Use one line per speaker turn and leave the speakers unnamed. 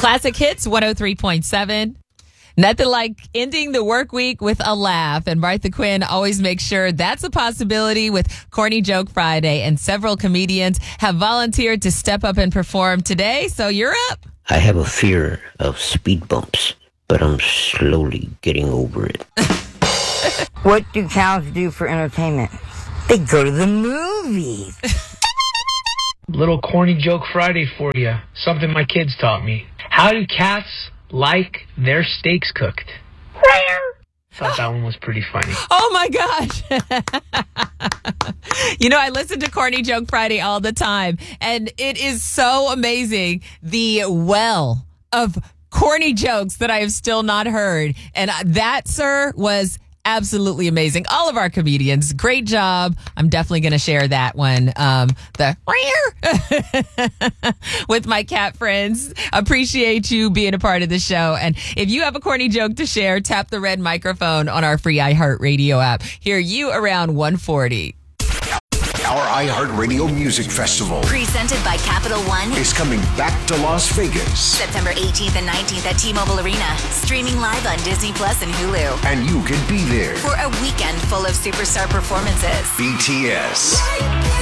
Classic Hits 103.7. Nothing like ending the work week with a laugh. And Martha Quinn always makes sure that's a possibility with Corny Joke Friday. And several comedians have volunteered to step up and perform today. So you're up.
I have a fear of speed bumps, but I'm slowly getting over it.
What do cows do for entertainment? They go to the movies.
Little Corny Joke Friday for you. Something my kids taught me. How do cats like their steaks cooked? Thought that one was pretty funny.
Oh my gosh. I listen to Corny Joke Friday all the time, and it is so amazing the well of corny jokes that I have still not heard. And that, sir, was absolutely amazing. All of our comedians, great job. I'm definitely going to share that one. With my cat friends. Appreciate you being a part of the show. And if you have a corny joke to share, tap the red microphone on our free iHeartRadio app. Hear you around 1:40.
Our iHeartRadio Music Festival,
presented by Capital One,
is coming back to Las Vegas.
September 18th and 19th at T-Mobile Arena. Streaming live on Disney Plus and Hulu.
And you can be there
For a weekend full of superstar performances.
BTS,